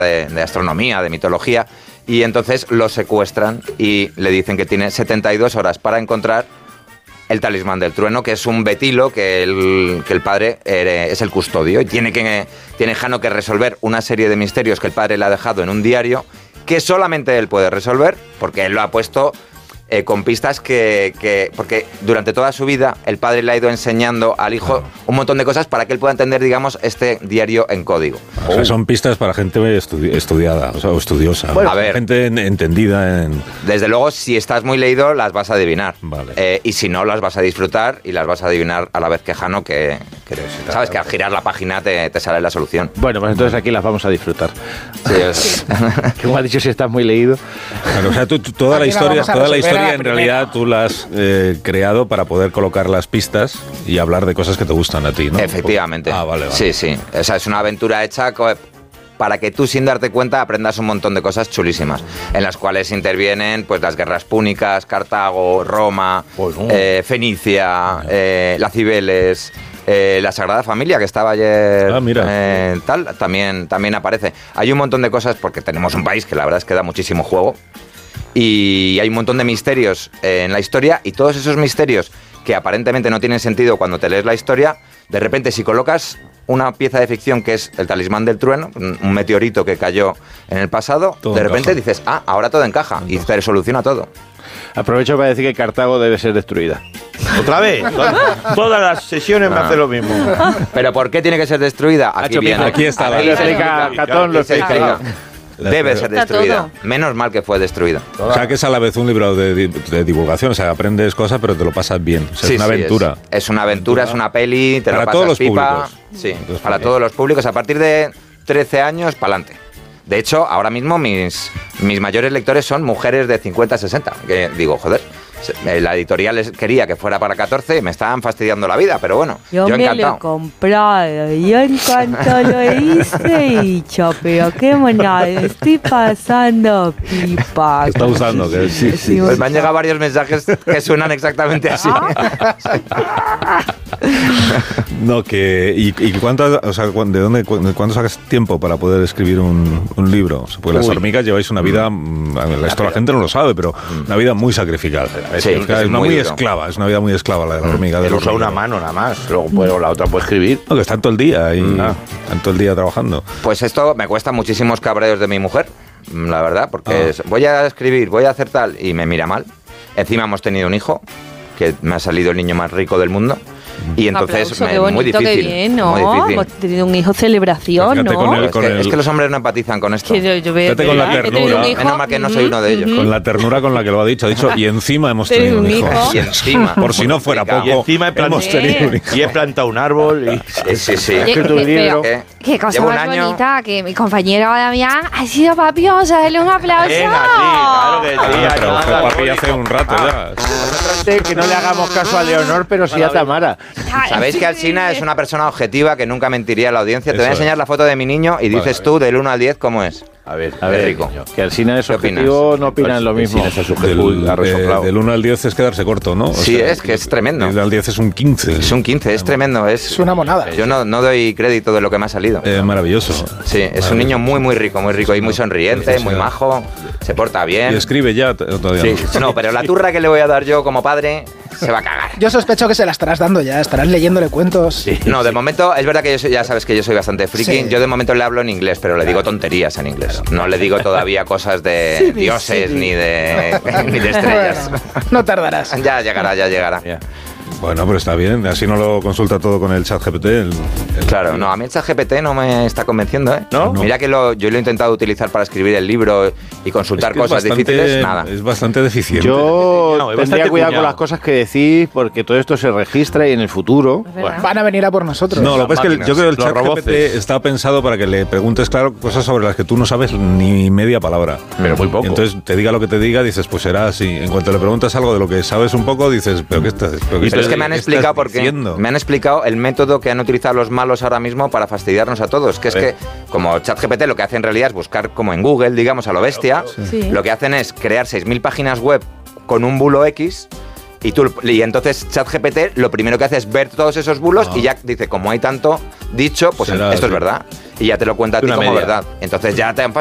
de astronomía, de mitología, y entonces lo secuestran y le dicen que tiene 72 horas para encontrar el talismán del trueno, que es un betilo que el padre es el custodio, y tiene Jano que resolver una serie de misterios que el padre le ha dejado en un diario que solamente él puede resolver, porque él lo ha puesto con pistas porque durante toda su vida el padre le ha ido enseñando al hijo un montón de cosas para que él pueda entender, digamos, este diario en código. O sea, son pistas para gente estudiada, o estudiosa. Bueno, a ver, gente entendida en... Desde luego, si estás muy leído, las vas a adivinar. Vale. Y si no, las vas a disfrutar y las vas a adivinar a la vez que Jano, que sabes que al girar la página te sale la solución. Bueno, pues entonces aquí las vamos a disfrutar. Sí, Como has dicho, si estás muy leído. Claro, o sea, toda la historia en realidad tú la has creado para poder colocar las pistas y hablar de cosas que te gustan a ti, ¿no? Efectivamente. Vale. Sí. O sea, es una aventura hecha para que tú, sin darte cuenta, aprendas un montón de cosas chulísimas, en las cuales intervienen pues las guerras púnicas, Cartago, Roma, Fenicia, las Cibeles, la Sagrada Familia, que estaba ayer, también aparece. Hay un montón de cosas, porque tenemos un país que la verdad es que da muchísimo juego, y hay un montón de misterios en la historia, y todos esos misterios que aparentemente no tienen sentido cuando te lees la historia, de repente si colocas una pieza de ficción que es el talismán del trueno, un meteorito que cayó en el pasado, todo de repente dices, ahora todo encaja y te soluciona todo. Aprovecho para decir que Cartago debe ser destruida. ¿Otra vez? Todas las sesiones me hace lo mismo. ¿Pero por qué tiene que ser destruida? Aquí está. Catón lo explica. Debe ser destruida. Menos mal que fue destruida. O sea, que es a la vez un libro de divulgación. O sea, aprendes cosas, pero te lo pasas bien. O sea, es una aventura. Es una aventura, es una peli, te lo pasas todos pipa. Los públicos. Sí, para todos los públicos. A partir de 13 años, para adelante. De hecho, ahora mismo mis mayores lectores son mujeres de 50 a 60. Que digo, joder, la editorial quería que fuera para 14 y me estaban fastidiando la vida, pero bueno, yo encantado. Me lo he comprado, yo en cuanto lo hice y dicho, pero qué monada, estoy pasando pipa. ¿Te está gustando? Que sí. Pues me han llegado varios mensajes que suenan exactamente así. No, ¿y cuánto, o sea, cuándo sacas tiempo para poder escribir un libro? Porque las hormigas lleváis una vida, esto la gente no lo sabe, pero una vida muy sacrificada. Sí, es una vida muy esclava la de la hormiga. Él usa una mano nada más, luego la otra puede escribir. No, que están todo el día están todo el día trabajando. Pues esto me cuesta muchísimos cabreos de mi mujer, la verdad, porque voy a escribir, voy a hacer tal, y me mira mal. Encima hemos tenido un hijo, que me ha salido el niño más rico del mundo. Y entonces qué bonito, muy difícil. Qué bien, ¿no? Muy difícil. Hemos tenido un hijo celebración, ¿no? Es que los hombres no empatizan con esto. Fíjate con la ternura. Menos mal que no soy uno de ellos. Con la ternura con la que lo ha dicho. Ha dicho, y encima hemos tenido un hijo. Y encima. Por si no fuera poco, y encima hemos tenido un hijo. Y he plantado un árbol. Sí. He escrito un libro. Qué cosa más bonita, que mi compañero Damián ha sido papi. Vamos a darle un aplauso. Claro que sí. Pero papi hace un rato ya. Que no le hagamos caso a Leonor, pero sí a Tamara. ¿Sabéis que Alsina es una persona objetiva que nunca mentiría a la audiencia? Te voy a enseñar la foto de mi niño y dices tú del 1 al 10 cómo es. A ver, Rico. Que Alsina es objetivo, no opinan lo mismo. Del 1 al 10 es quedarse corto, ¿no? Sí, es que es tremendo. Del 1 al 10 es un 15. Es un 15, es tremendo. Es una monada. Yo no doy crédito de lo que me ha salido. Maravilloso. Sí, es un niño muy rico y muy sonriente, muy majo, se porta bien. ¿Y escribe ya todavía? Sí. No, pero la turra que le voy a dar yo como padre se va a cagar. Yo sospecho que se la estarás dando ya, estarás leyéndole cuentos. Sí. No, de momento, es verdad que ya sabes que yo soy bastante friki. Sí. Yo de momento le hablo en inglés, pero le digo tonterías en inglés. No le digo todavía cosas de dioses ni de estrellas. Bueno, no tardarás. Ya llegará. Yeah. Bueno, pero está bien, así no lo consulta todo con el ChatGPT. Claro, no, a mí el ChatGPT no me está convenciendo, ¿eh? ¿No? Mira que yo lo he intentado utilizar para escribir el libro y consultar cosas difíciles, nada. Es bastante deficiente. Yo tendría cuidado con las cosas que decís, porque todo esto se registra y en el futuro van a venir a por nosotros. No, lo que pasa es que yo creo que el ChatGPT está pensado para que le preguntes, claro, cosas sobre las que tú no sabes ni media palabra. Pero muy poco. Entonces te diga lo que te diga, dices, pues será así. En cuanto le preguntas algo de lo que sabes un poco, dices, ¿pero qué estás? Pero es que me han explicado el método que han utilizado los malos ahora mismo para fastidiarnos a todos, que es que como ChatGPT lo que hace en realidad es buscar como en Google, digamos, a lo bestia. Sí. Lo que hacen es crear 6.000 páginas web con un bulo X y entonces ChatGPT lo primero que hace es ver todos esos bulos y ya dice, como hay tanto dicho, pues esto es verdad. y ya te lo cuenta a ti Una como media. verdad. Entonces ya te han